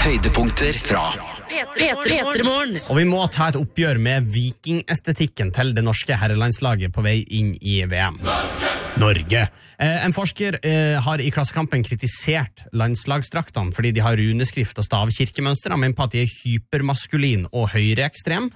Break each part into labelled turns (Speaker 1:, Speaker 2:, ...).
Speaker 1: Høydepunkter fra
Speaker 2: P3morgen.
Speaker 3: Og vi må ta et oppgjør med vikingestetikken til det norske herrelandslaget på vei inn i VM. Norge. En forsker har i Klassekampen kritisert landslagsdraktene fordi de har runeskrift og stavkirkemønster. Han mener på at de er hypermaskulin og høyreekstrem.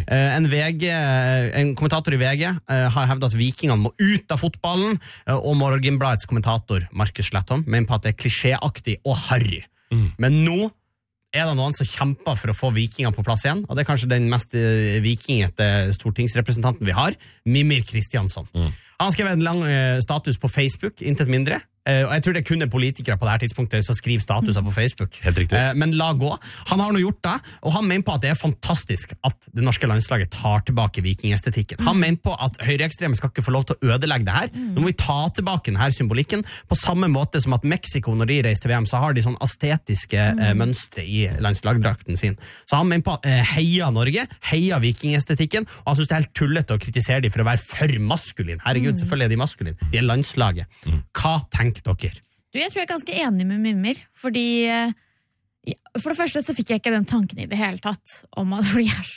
Speaker 3: En kommentator i VG har hevdet at vikingene må ut av fotballen, og Morgenbladets kommentator Markus Slettholm mener på at det er klisjéaktig og harry. Men nå er det noen som kjemper for å få vikingene på plass igjen, og det er kanskje den mest vikingete stortingsrepresentanten vi har, Mimir Kristiansson. Han skrev en lang status på Facebook, intet mindre, og jeg tror det kun er politikere på dette tidspunktet som skriver statuser på Facebook.
Speaker 4: Helt riktig.
Speaker 3: Men la gå. Han har nå gjort det, og han mener på at det er fantastisk at det norske landslaget tar tilbake vikingestetikken. Han mener på at høyreekstreme skal ikke få lov til å ødelegge det her. Nå må vi ta tilbake denne symbolikken, på samme måte som at Mexico, når de reiser til VM, så har de sånn estetiske mønstre i landslagdrakten sin. Så han mener på at heia Norge, heia vikingestetikken, og han synes det er helt tullete å kritisere dem for å være for maskulin. Herregud, selvfølgelig er de maskulin. De er landslaget. Hva tenker dere?
Speaker 5: Jeg tror jeg er ganske enig med Mimir, fordi for det første så fikk jeg ikke den tanken i det hele tatt om at, fordi jeg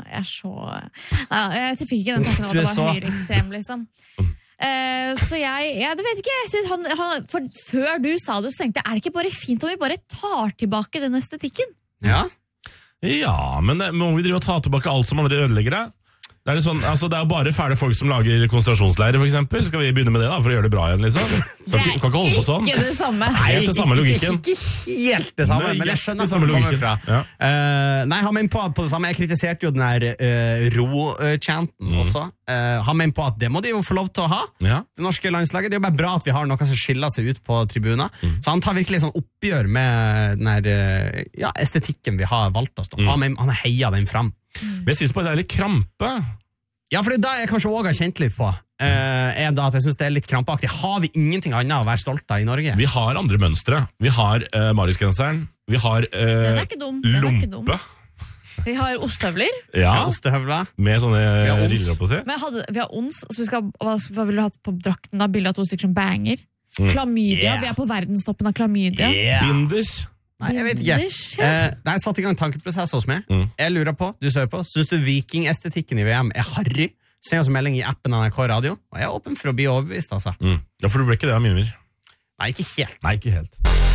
Speaker 5: fikk ikke den tanken om at det var høyreekstrem liksom. Så jeg vet ikke, jeg synes for før du sa det så tenkte jeg, er det ikke bare fint om vi bare tar tilbake den estetikken?
Speaker 4: Ja, men må vi drive og ta tilbake alt som andre ødelegger det? Det er jo bare fæle folk som lager konsentrasjonsleirer, for eksempel. Skal vi begynne med det da, for å gjøre det bra igjen, liksom? Kan ikke holde på sånn.
Speaker 5: Ikke det samme.
Speaker 4: Helt det samme logikken.
Speaker 3: Ikke helt det samme, men jeg skjønner hvor det kommer fra.
Speaker 4: Ja.
Speaker 3: Nei, han mener på det samme. Jeg kritiserte jo den her ro-chanten også. Han mener på at det må de jo få lov til å ha, det norske landslaget. Det er jo bare bra at vi har noe som skiller seg ut på tribuner. Så han tar virkelig sånn oppgjør med den her estetikken vi har valgt oss. Han heier den fram.
Speaker 4: Men jeg synes bare det er litt krampe.
Speaker 3: Ja, for det er da jeg kanskje også har kjent litt på er da at jeg synes det er litt krampaktig. Har vi ingenting annet å være stolt av i Norge?
Speaker 4: Vi har andre mønstre. Vi har Marius-genseren. Vi har
Speaker 5: Den er ikke dum.
Speaker 4: lompe.
Speaker 5: Vi har ostehøvler.
Speaker 4: Ja,
Speaker 3: ostehøvler.
Speaker 4: Med sånne riller opp å si.
Speaker 5: Vi har ons, så hva vil du ha på drakten da? Bildet av 2 stykker som banger. Klamydia, vi er på verdenstoppen av klamydia.
Speaker 4: Binders.
Speaker 3: Nei, jeg vet ikke. Det er satt i gang tankeprosess hos meg. Jeg lurer på, du søker på, synes du vikingestetikken i VM er harry? Send oss en melding i appen NRK Radio, og jeg er åpen for å bli overbevist, altså.
Speaker 4: Ja, for du ble ikke det av Mimir?
Speaker 3: Nei, ikke helt.
Speaker 4: Nei, ikke helt.